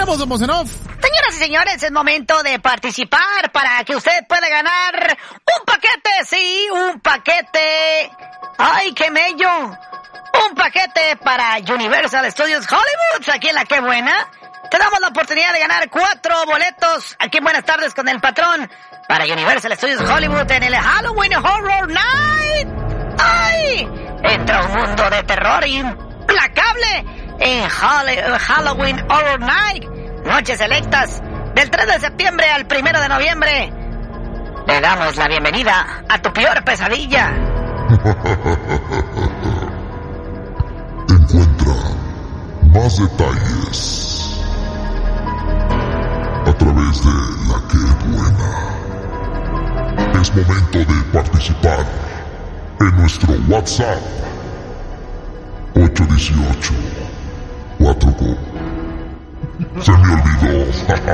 tenemos, don Bosenov? Señoras y señores, es momento de participar para que usted pueda ganar un paquete, sí, un paquete. ¡Ay, qué mello! Un paquete para Universal Studios Hollywood, aquí en La Qué Buena. Te damos la oportunidad de ganar 4 boletos aquí en Buenas Tardes con el Patrón para Universal Studios Hollywood en el Halloween Horror Night. ¡Ay! Entra un mundo de terror implacable en Halloween Horror Night. Noches selectas del 3 de septiembre al 1 de noviembre. Le damos la bienvenida a tu peor pesadilla. Encuentra más detalles a través de La Qué Buena. Es momento de participar en nuestro WhatsApp 818-4. Se me olvidó.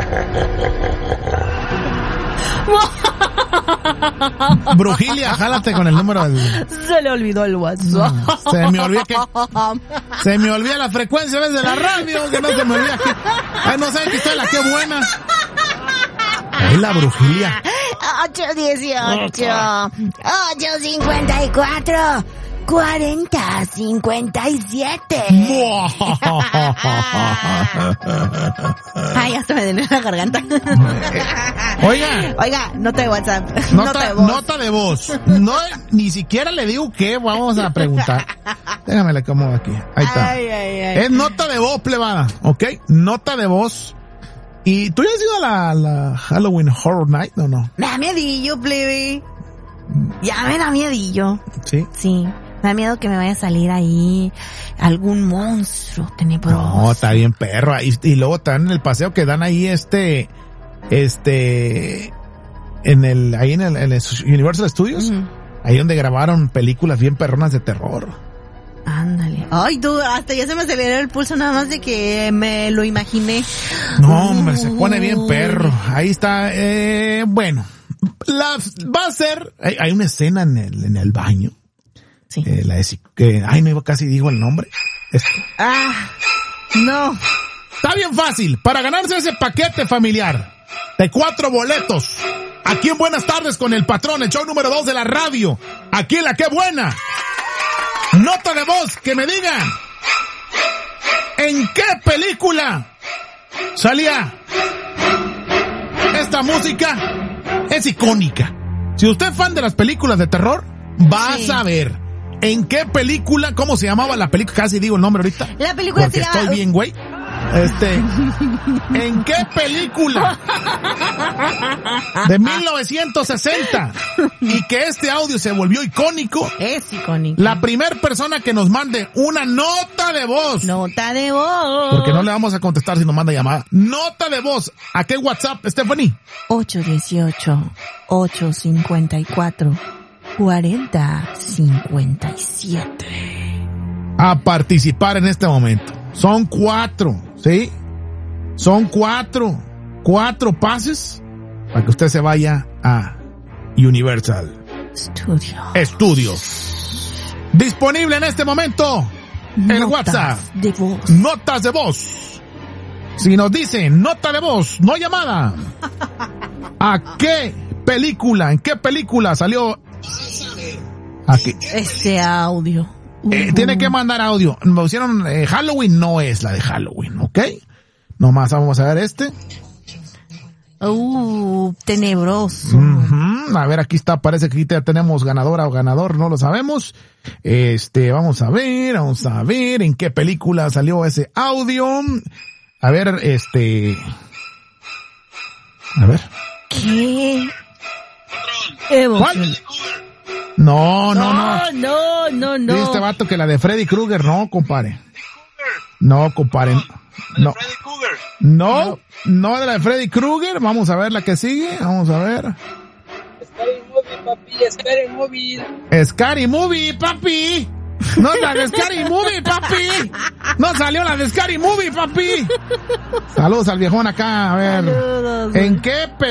Brujilia, jálate con el número del... Se le olvidó el WhatsApp. Se me olvida que... Se me olvida la frecuencia a veces de la radio, que no se me olvida que... Ay, no sé que está La Qué Buena. Ay, la Brujilia. 818 854 4057. Ay, hasta me dolió la garganta. Oiga, nota de WhatsApp. Nota de voz. No, ni siquiera le digo qué vamos a preguntar. Déjame le acomodo aquí. Ahí está. Ay. Es nota de voz, plebada, ¿ok? Nota de voz. ¿Y tú ya has ido a la Halloween Horror Night o no? Me da miedillo, plebe. Ya me da miedillo. ¿Sí? Sí. Me da miedo que me vaya a salir ahí algún monstruo tenebroso. No, está bien perro. Y luego están en el paseo que dan ahí ahí en el Universal Studios. Uh-huh. Ahí donde grabaron películas bien perronas de terror. Ándale. Ay, tú, hasta ya se me aceleró el pulso nada más de que me lo imaginé. No, hombre, se pone bien perro. Ahí está, bueno. Va a ser, hay una escena en el baño. Sí. No, casi digo el nombre. No. Está bien fácil. Para ganarse ese paquete familiar de 4 boletos. Aquí en Buenas Tardes con el Patrón, el show número 2 de la radio. Aquí en La Qué Buena. Nota de voz, que me digan. ¿En qué película salía esta música? Es icónica. Si usted es fan de las películas de terror, va a saber. ¿En qué película? ¿Cómo se llamaba la película? Casi digo el nombre ahorita. La película porque se llama... estoy bien, güey. ¿En qué película? De 1960. Y que este audio se volvió icónico. Es icónico. La primer persona que nos mande una nota de voz. Nota de voz. Porque no le vamos a contestar si nos manda llamada. Nota de voz. ¿A qué WhatsApp, Stephanie? 818-854-4057. A participar en este momento. Son 4, ¿sí? Son 4 pases para que usted se vaya a Universal Studios. Disponible en este momento el WhatsApp. Notas de voz. Si nos dicen nota de voz, no llamada. ¿A qué película? ¿En qué película salió aquí este audio? Tiene que mandar audio. Me pusieron Halloween, no es la de Halloween, ¿ok? Nomás vamos a ver tenebroso. Uh-huh. A ver, aquí está, parece que aquí ya tenemos ganadora o ganador, no lo sabemos. Vamos a ver en qué película salió ese audio. A ver, a ver. ¿Qué? ¿Cuál? No. Dice este vato que la de Freddy Krueger, no, compadre. No, compadre. No. No de la de Freddy Krueger. Vamos a ver la que sigue. Vamos a ver. Scary Movie, papi. Scary Movie. Scary Movie, papi. No la de Scary Movie, papi. No salió la de Scary Movie, papi. Saludos al viejón acá. A ver. Saludos. ¿En qué